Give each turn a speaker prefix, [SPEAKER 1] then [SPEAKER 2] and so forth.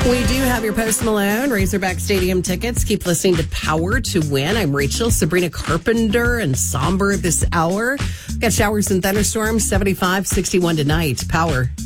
[SPEAKER 1] We do have your Post Malone Razorback Stadium tickets. Keep listening to Power to Win. I'm Rachel. Sabrina Carpenter and Somber this hour. Got showers and thunderstorms, 75, 61 tonight. Power.